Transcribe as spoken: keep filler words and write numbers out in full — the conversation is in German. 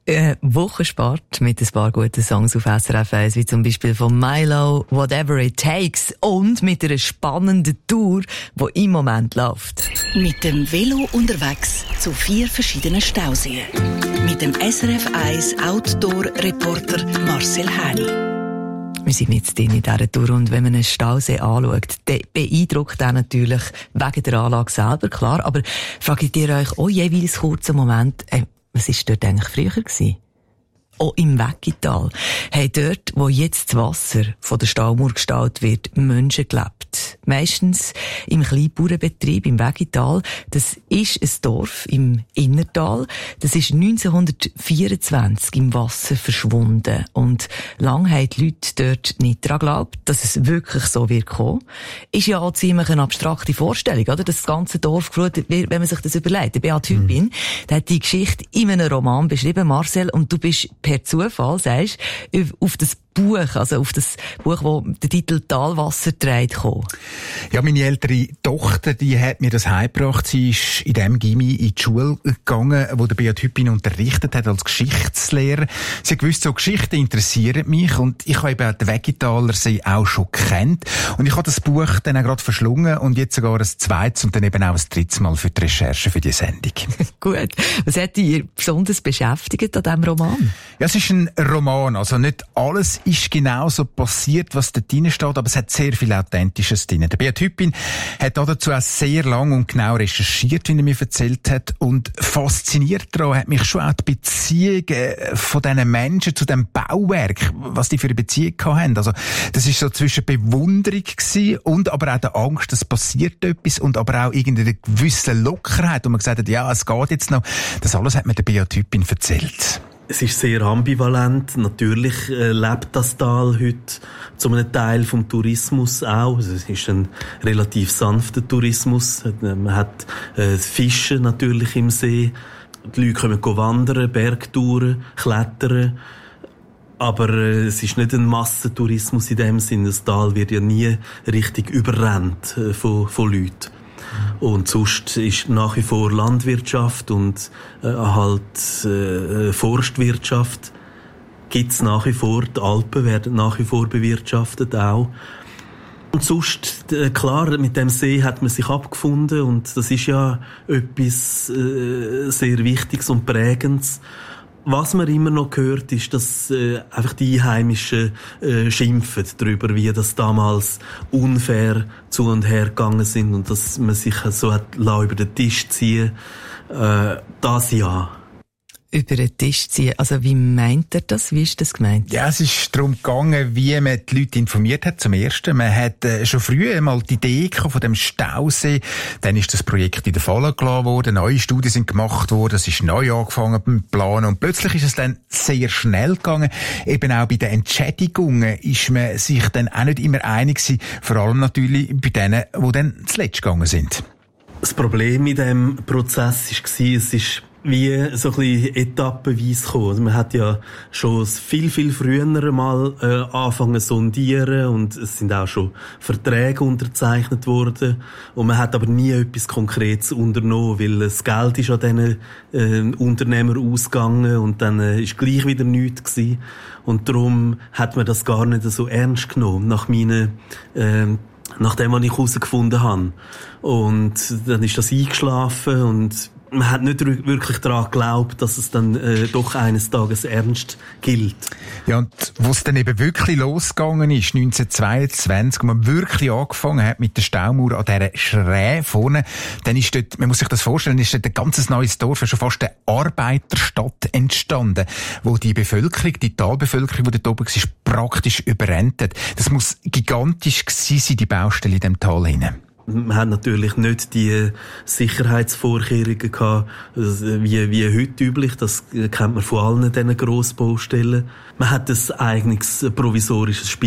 Äh, Wochensport mit ein paar guten Songs auf S R F eins, wie zum Beispiel von Milo, Whatever It Takes, und mit einer spannenden Tour, die im Moment läuft. Mit dem Velo unterwegs zu vier verschiedenen Stauseen. Mit dem S R F eins Outdoor-Reporter Marcel Häni. Wir sind jetzt in dieser Tour, und wenn man einen Stausee anschaut, dann beeindruckt er natürlich wegen der Anlage selber, klar. Aber fragt ihr euch auch jeweils kurz einen Moment, äh, was war dort eigentlich früher gewesen? Auch im Weggital haben dort, wo jetzt das Wasser von der Staumauer gestaut wird, Menschen gelebt. Meistens im Kleinbauernbetrieb im Weggital. Das ist ein Dorf im Innertal. Das ist neunzehnhundertvierundzwanzig im Wasser verschwunden. Und lange haben die Leute dort nicht daran geglaubt, dass es wirklich so wird kommen. Ist ja auch ziemlich eine abstrakte Vorstellung, oder? Dass das ganze Dorf geflutet wird, wenn man sich das überlegt. Der Beat Hüppin, mhm. der hat die Geschichte in einem Roman beschrieben, Marcel, und du bist per Zufall, sagst, auf das Buch, also auf das Buch, wo der Titel Talwasser trägt, gekommen. Ja, meine ältere Tochter, die hat mir das heimgebracht. Sie ist in dem Gymi in die Schule gegangen, wo der Beat Hüppin unterrichtet hat als Geschichtslehrer. Sie hat gewusst, so Geschichten interessieren mich, und ich habe eben den Weggitaler See auch schon gekannt. Und ich habe das Buch dann auch gerade verschlungen und jetzt sogar ein zweites und dann eben auch ein drittes Mal für die Recherche für die Sendung. Gut. Was hat dich besonders beschäftigt an diesem Roman? Ja, es ist ein Roman. Also nicht alles ist genau so passiert, was da drin steht, aber es hat sehr viel Authentisches drin. Der Beat Hüppin hat dazu auch sehr lang und genau recherchiert, wie er mir erzählt hat, und fasziniert daran hat mich schon auch die Beziehungen von diesen Menschen zu dem Bauwerk, was die für eine Beziehung haben. Also das ist so zwischen Bewunderung gewesen und aber auch der Angst, dass passiert etwas, und aber auch irgendeine gewisse Lockerheit, wo man gesagt hat, ja, es geht jetzt noch. Das alles hat mir der Beat Hüppin erzählt. Es ist sehr ambivalent. Natürlich äh, lebt das Tal heute zu einem Teil vom Tourismus auch. Also es ist ein relativ sanfter Tourismus. Man hat äh, Fische natürlich im See. Die Leute können wandern, Bergtouren, klettern. Aber äh, es ist nicht ein Massentourismus in dem Sinne. Das Tal wird ja nie richtig überrannt äh, von, von Leuten. Und sonst ist nach wie vor Landwirtschaft und äh, halt äh, Forstwirtschaft gibt's nach wie vor. Die Alpen werden nach wie vor bewirtschaftet auch. Und sonst, äh, klar, mit dem See hat man sich abgefunden, und das ist ja etwas äh, sehr Wichtiges und Prägendes. Was man immer noch hört, ist, dass äh, einfach die Einheimischen äh, schimpfen darüber, wie das damals unfair zu und her gegangen sind und dass man sich so hat über den Tisch ziehen. Äh, das ja. Über den Tisch ziehen. Also wie meint er das? Wie ist das gemeint? Ja, es ist darum gegangen, wie man die Leute informiert hat. Zum Ersten, man hat äh, schon früh einmal die Idee von dem Stausee. Dann ist das Projekt in der Falle gelassen worden. Neue Studien sind gemacht worden. Es ist neu angefangen beim Planen. Und plötzlich ist es dann sehr schnell gegangen. Eben auch bei den Entschädigungen ist man sich dann auch nicht immer einig gewesen. Vor allem natürlich bei denen, die dann zuletzt gegangen sind. Das Problem in diesem Prozess war, es ist wie so ein bisschen etappenweise gekommen. Also man hat ja schon viel, viel früher mal äh, angefangen zu sondieren, und es sind auch schon Verträge unterzeichnet worden. Und man hat aber nie etwas Konkretes unternommen, weil das Geld ist an diesen äh, Unternehmer ausgegangen, und dann äh, ist gleich wieder nichts gewesen. Und darum hat man das gar nicht so ernst genommen, nach meinen äh, nach dem, was ich herausgefunden habe. Und dann ist das eingeschlafen, und man hat nicht wirklich daran geglaubt, dass es dann äh, doch eines Tages ernst gilt. Ja, und wo es dann eben wirklich losgegangen ist, neunzehnhundertzweiundzwanzig, wo man wirklich angefangen hat mit der Staumauer an dieser Schräge vorne, dann ist dort, man muss sich das vorstellen, ist dort ein ganzes neues Dorf, schon fast eine Arbeiterstadt entstanden, wo die Bevölkerung, die Talbevölkerung, die dort oben war, praktisch überrennt. Das muss gigantisch gewesen sein, die Baustelle in dem Tal hinein. Man hat natürlich nicht die Sicherheitsvorkehrungen gehabt, wie, wie heute üblich. Das kennt man von allen diesen Grossbaustellen. Man hat ein eigenes provisorisches Spiel